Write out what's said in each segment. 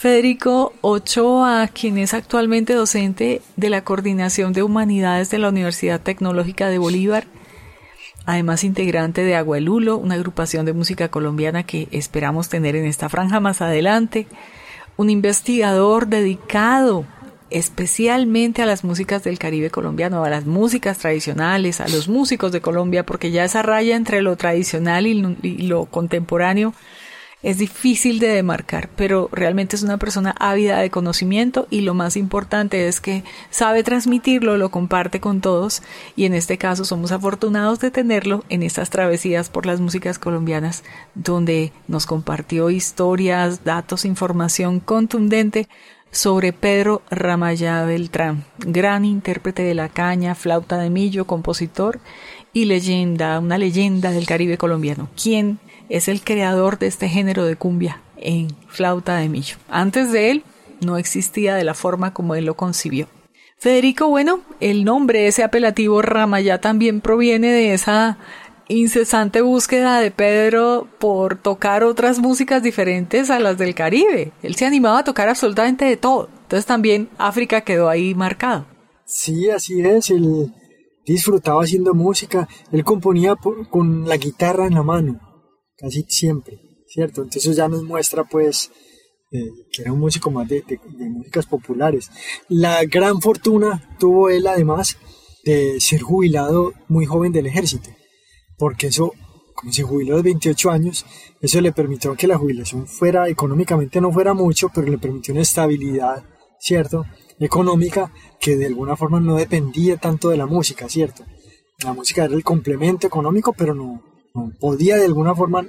Federico Ochoa, quien es actualmente docente de la Coordinación de Humanidades de la Universidad Tecnológica de Bolívar, además integrante de Agua el Hulo, una agrupación de música colombiana que esperamos tener en esta franja más adelante, un investigador dedicado especialmente a las músicas del Caribe colombiano, a las músicas tradicionales, a los músicos de Colombia, porque ya esa raya entre lo tradicional y lo contemporáneo es difícil de demarcar, pero realmente es una persona ávida de conocimiento y lo más importante es que sabe transmitirlo, lo comparte con todos y en este caso somos afortunados de tenerlo en estas travesías por las músicas colombianas donde nos compartió historias, datos, información contundente sobre Pedro Ramayá Beltrán, gran intérprete de la caña, flauta de millo, compositor y leyenda, una leyenda del Caribe colombiano. ¿Quién es el creador de este género de cumbia en flauta de millo? Antes de él no existía de la forma como él lo concibió. Federico, bueno, el nombre, ese apelativo Ramayá también proviene de esa incesante búsqueda de Pedro por tocar otras músicas diferentes a las del Caribe. Él se animaba a tocar absolutamente de todo. Entonces también África quedó ahí marcado. Sí, así es. Él disfrutaba haciendo música. Él componía con la guitarra en la mano, casi siempre, ¿cierto? Entonces eso ya nos muestra pues que era un músico más de músicas populares. La gran fortuna tuvo él además de ser jubilado muy joven del ejército, porque eso, como se jubiló de 28 años, eso le permitió que la jubilación fuera, económicamente no fuera mucho, pero le permitió una estabilidad, ¿cierto?, económica, que de alguna forma no dependía tanto de la música, ¿cierto? La música era el complemento económico, pero no podía de alguna forma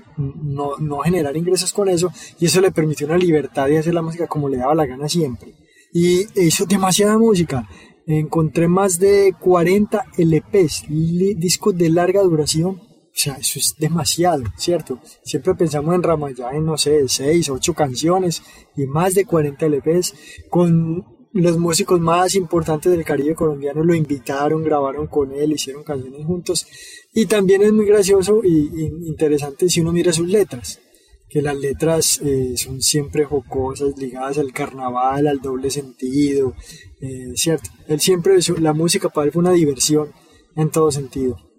no generar ingresos con eso, y eso le permitió una libertad de hacer la música como le daba la gana siempre. Y hizo demasiada música. Encontré más de 40 LPs, discos de larga duración. O sea, eso es demasiado, ¿cierto? Siempre pensamos en Ramayá en, no sé, 6, 8 canciones y más de 40 LPs. Con los músicos más importantes del Caribe colombiano lo invitaron, grabaron con él, hicieron canciones juntos. Y también es muy gracioso y interesante si uno mira sus letras, que las letras son siempre jocosas, ligadas al carnaval, al doble sentido, ¿cierto? Él siempre, la música para él fue una diversión en todo sentido.